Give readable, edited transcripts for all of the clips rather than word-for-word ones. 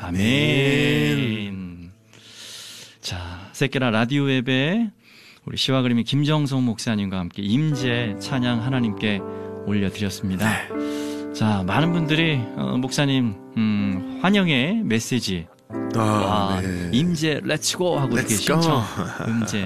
아멘. 자, 새끼라 라디오 웹에 우리 시와 그림의 김정성 목사님과 함께 임재 찬양 하나님께 올려드렸습니다. 네. 자, 많은 분들이 목사님 환영의 메시지 네. 임재 렛츠고 하고 이렇게 신청 임재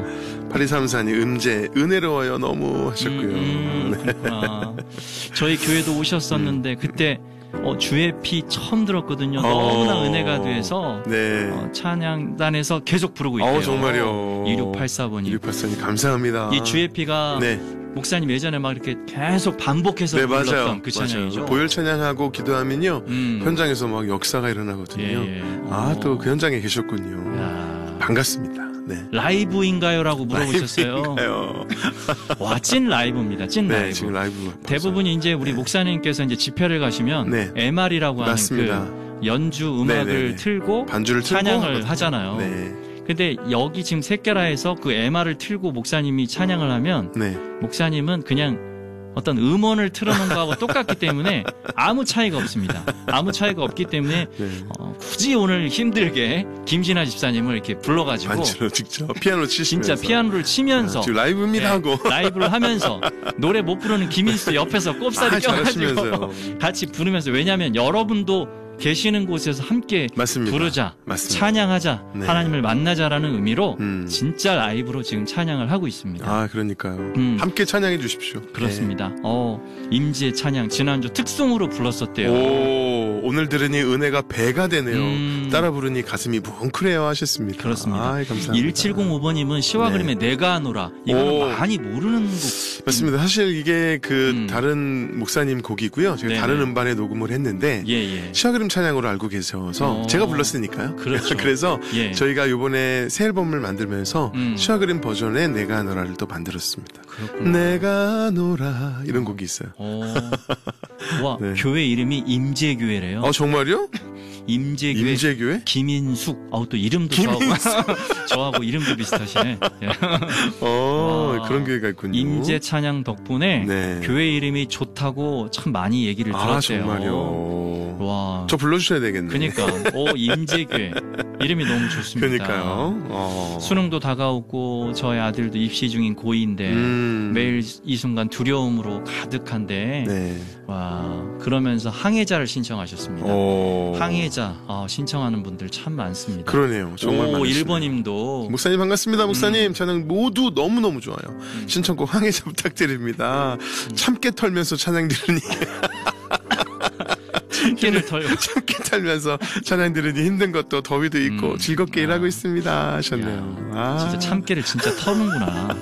8234님 임재 은혜로워요 너무 하셨고요. 그렇구나. 저희 교회도 오셨었는데 그때 주의 피 처음 들었거든요. 너무나 은혜가 돼서 네. 찬양단에서 계속 부르고 있대요. 정말요. 2684번이 2684님 감사합니다. 이 주의 피가 네. 목사님 예전에 막 이렇게 계속 반복해서 네, 불렀던 맞아요. 그 찬양이죠. 맞아요. 보혈 찬양하고 기도하면요 현장에서 막 역사가 일어나거든요. 예. 또 그 현장에 계셨군요. 야. 반갑습니다. 네. 라이브인가요?라고 물어보셨어요. 라이브인가요? 와, 찐 라이브입니다. 찐 네, 라이브. 지금 라이브. 대부분이 이제 우리 목사님께서 이제 집회를 가시면 네. MR이라고 하는 맞습니다. 그 연주 음악을 네네네. 틀고 반주를 찬양을 하잖아요. 네. 근데 여기 지금 새끼라에서 그 MR을 틀고 목사님이 찬양을 하면 네. 목사님은 그냥 어떤 음원을 틀어놓은 거하고 똑같기 때문에 아무 차이가 없습니다. 아무 차이가 없기 때문에 네. 굳이 오늘 힘들게 김진아 집사님을 이렇게 불러가지고 반주로 직접 피아노 치시면서 진짜 피아노를 치면서 지금 라이브입니다 하고 라이브를 하면서 노래 못 부르는 김인수 옆에서 꼽사리 껴가지고 잘하시면서요. 같이 부르면서 왜냐하면 여러분도 계시는 곳에서 함께 맞습니다. 부르자, 맞습니다. 찬양하자, 네. 하나님을 만나자라는 의미로 진짜 라이브로 지금 찬양을 하고 있습니다. 그러니까요. 함께 찬양해 주십시오. 그렇습니다. 임지의 찬양 지난주 특송으로 불렀었대요. 오늘 들으니 은혜가 배가 되네요. 따라 부르니 가슴이 뭉클해요 하셨습니다. 그렇습니다. 감사합니다. 1705번님은 시와 그림의 내가 노라. 이거는 많이 모르는 곡. 맞습니다. 사실 이게 다른 목사님 곡이고요. 제가 네네. 다른 음반에 녹음을 했는데 시와 그림 찬양으로 알고 계셔서 제가 불렀으니까요. 그렇죠. 그래서 저희가 이번에 새 앨범을 만들면서 시와 그림 버전의 내가 노라를 또 만들었습니다. 그렇구나. 내가 노라 이런 곡이 있어요. 와, 네. 교회 이름이 임재교회래요. 정말요? 임재교회? 김인숙. 또 이름도 저하고 이름도 비슷하시네. 그런 교회가 있군요. 임재 찬양 덕분에 네. 교회 이름이 좋다고 참 많이 얘기를 들었대요. 정말요. 와. 저 불러주셔야 되겠네. 그러니까 임재교회 이름이 너무 좋습니다. 그러니까요. 수능도 다가오고 저희 아들도 입시 중인 고2인데 매일 이 순간 두려움으로 가득한데 네. 와, 그러면서 항해자를 신청하셨습니다. 항해자 신청하는 분들 참 많습니다. 그러네요. 정말 많으시네요. 1번님도 목사님 반갑습니다. 목사님 찬양 모두 너무너무 좋아요. 신청곡 항해자 부탁드립니다. 참깨 털면서 찬양 들으니 참깨 털면서 찬양 들으니 힘든 것도 더위도 있고 즐겁게 일하고 있습니다 하셨네요. 진짜 참깨를 진짜 터는구나.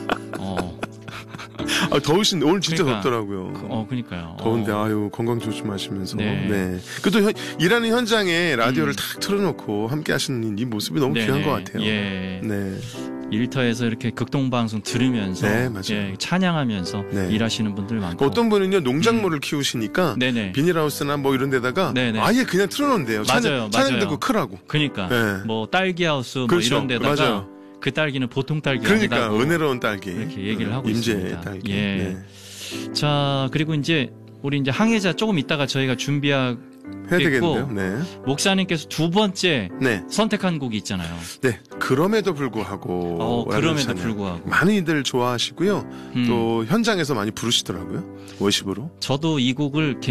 더우신 오늘 진짜 덥더라고요. 그러니까요. 더운데 건강 조심하시면서. 네. 그래도 일하는 현장에 라디오를 탁 틀어놓고 함께 하시는 이 모습이 너무 귀한 것 같아요. 예. 네. 일터에서 이렇게 극동방송 들으면서 찬양하면서 일하시는 분들 많고 어떤 분은요 농작물을 키우시니까 비닐하우스나 뭐 이런 데다가 아예 그냥 틀어놓는데요. 맞아요. 찬양 듣고 크라고. 그러니까 뭐 딸기하우스 그렇죠. 뭐 이런 데다가 맞아요. 그 딸기는 보통 딸기 그러니까 아니라고 은혜로운 딸기 이렇게 얘기를 하고 임재 있습니다. 딸기. 자, 그리고 우리 이제 항해자 조금 있다가 저희가 해야 되겠는데요. 목사님께서 두 번째 선택한 곡이 있잖아요. 네. 그럼에도 불구하고 많이들 좋아하시고요. 또 현장에서 많이 부르시더라고요. 워십으로. 저도 이 곡을